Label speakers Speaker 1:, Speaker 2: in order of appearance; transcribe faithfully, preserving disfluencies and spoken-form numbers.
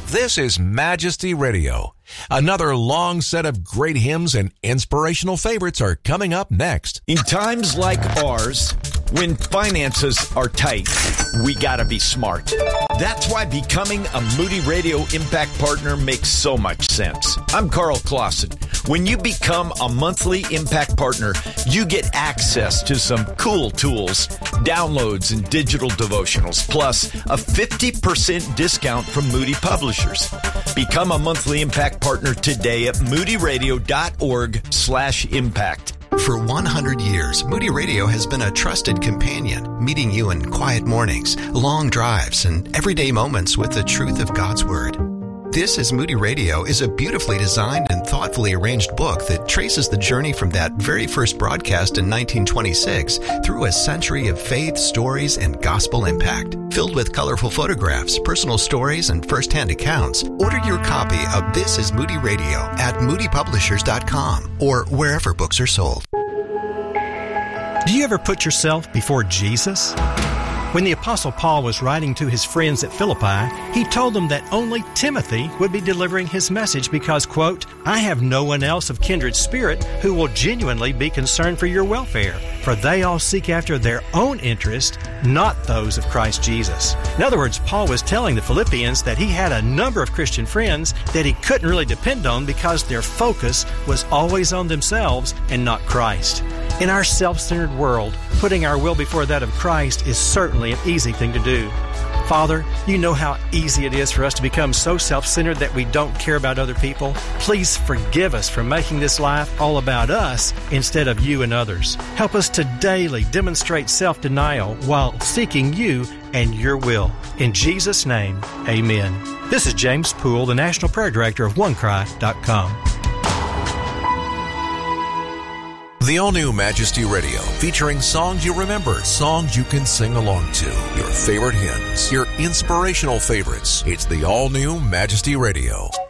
Speaker 1: This is Majesty Radio. Another long set of great hymns and inspirational favorites are coming up next.
Speaker 2: In times like ours, when finances are tight, we gotta be smart. That's why becoming a Moody Radio Impact Partner makes so much sense. I'm Carl Clausen. When you become a monthly Impact Partner, you get access to some cool tools, downloads, and digital devotionals, plus a fifty percent discount from Moody Publishers. Become a monthly Impact Partner today at moodyradio.org slash impact.
Speaker 3: For one hundred years, Moody Radio has been a trusted companion, meeting you in quiet mornings, long drives, and everyday moments with the truth of God's Word. This is Moody Radio is a beautifully designed and thoughtfully arranged book that traces the journey from that very first broadcast in nineteen twenty-six through a century of faith, stories, and gospel impact. Filled with colorful photographs, personal stories, and first-hand accounts, order your copy of This is Moody Radio at moody publishers dot com or wherever books are sold.
Speaker 4: Do you ever put yourself before Jesus? When the Apostle Paul was writing to his friends at Philippi, he told them that only Timothy would be delivering his message because, quote, I have no one else of kindred spirit who will genuinely be concerned for your welfare, for they all seek after their own interest, not those of Christ Jesus. In other words, Paul was telling the Philippians that he had a number of Christian friends that he couldn't really depend on because their focus was always on themselves and not Christ. In our self-centered world, putting our will before that of Christ is certainly an easy thing to do. Father, you know how easy it is for us to become so self-centered that we don't care about other people. Please forgive us for making this life all about us instead of you and others. Help us to daily demonstrate self-denial while seeking you and your will. In Jesus' name, amen. This is James Poole, the National Prayer Director of one cry dot com.
Speaker 1: The all-new Majesty Radio, featuring songs you remember, songs you can sing along to, your favorite hymns, your inspirational favorites. It's the all-new Majesty Radio.